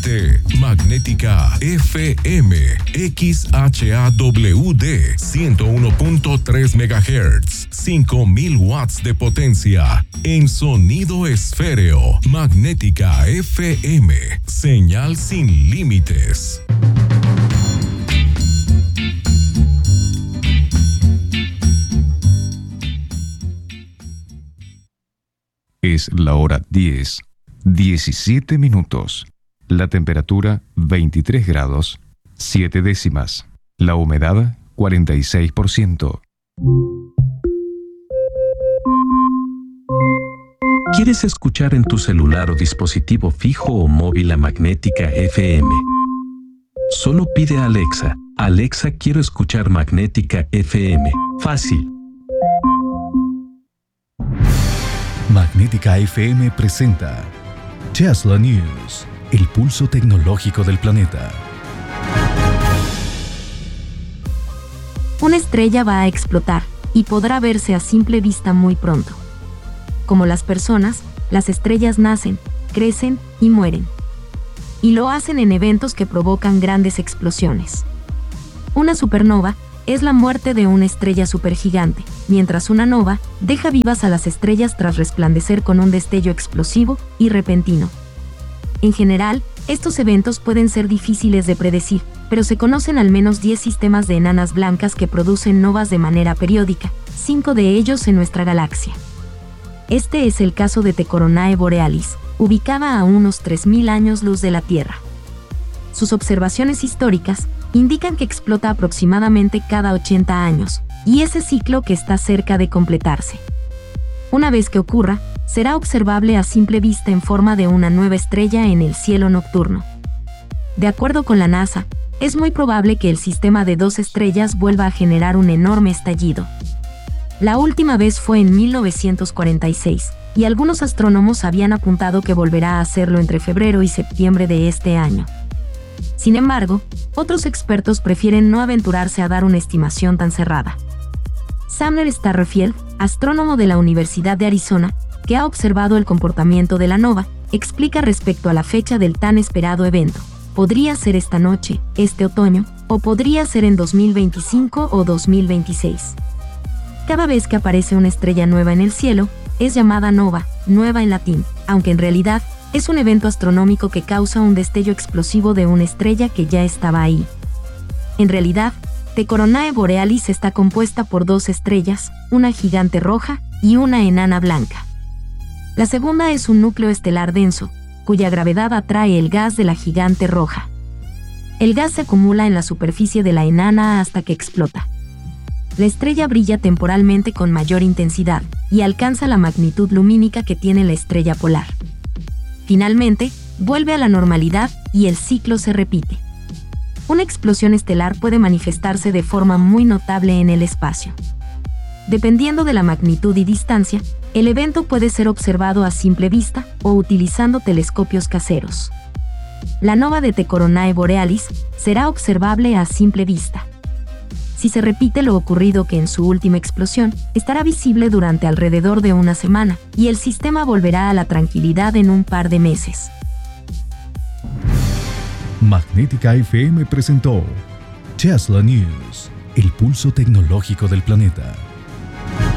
transmite Magnética FM XHAWD 101.3 MHz, 5000 watts de potencia en sonido esféreo. Magnética FM, señal sin límites. Es la hora 10, 17 minutos. La temperatura 23 grados, 7 décimas. La humedad 46%. ¿Quieres escuchar en tu celular o dispositivo fijo o móvil a Magnética FM? Solo pide a Alexa: Alexa, quiero escuchar Magnética FM. Fácil. Magnética FM presenta Tesla News, el pulso tecnológico del planeta. Una estrella va a explotar y podrá verse a simple vista muy pronto. Como las personas, las estrellas nacen, crecen y mueren. Y lo hacen en eventos que provocan grandes explosiones. Una supernova es la muerte de una estrella supergigante, mientras una nova deja vivas a las estrellas tras resplandecer con un destello explosivo y repentino. En general, estos eventos pueden ser difíciles de predecir, pero se conocen al menos 10 sistemas de enanas blancas que producen novas de manera periódica, 5 de ellos en nuestra galaxia. Este es el caso de The Coronae Borealis, ubicada a unos 3000 años luz de la Tierra. Sus observaciones históricas indican que explota aproximadamente cada 80 años, y ese ciclo que está cerca de completarse. Una vez que ocurra, será observable a simple vista en forma de una nueva estrella en el cielo nocturno. De acuerdo con la NASA, es muy probable que el sistema de 2 estrellas vuelva a generar un enorme estallido. La última vez fue en 1946, y algunos astrónomos habían apuntado que volverá a hacerlo entre febrero y septiembre de este año. Sin embargo, otros expertos prefieren no aventurarse a dar una estimación tan cerrada. Samuel Starrfield, astrónomo de la Universidad de Arizona, que ha observado el comportamiento de la nova, explica respecto a la fecha del tan esperado evento. Podría ser esta noche, este otoño, o podría ser en 2025 o 2026. Cada vez que aparece una estrella nueva en el cielo, es llamada nova, nueva en latín, aunque en realidad es un evento astronómico que causa un destello explosivo de una estrella que ya estaba ahí. En realidad, The Coronae Borealis está compuesta por 2 estrellas, una gigante roja y una enana blanca. La segunda es un núcleo estelar denso, cuya gravedad atrae el gas de la gigante roja. El gas se acumula en la superficie de la enana hasta que explota. La estrella brilla temporalmente con mayor intensidad y alcanza la magnitud lumínica que tiene la estrella polar. Finalmente, vuelve a la normalidad y el ciclo se repite. Una explosión estelar puede manifestarse de forma muy notable en el espacio. Dependiendo de la magnitud y distancia, el evento puede ser observado a simple vista o utilizando telescopios caseros. La nova de The Coronae Borealis será observable a simple vista. Si se repite lo ocurrido que en su última explosión, estará visible durante alrededor de una semana, y el sistema volverá a la tranquilidad en un par de meses. Magnética FM presentó Tesla News, el pulso tecnológico del planeta.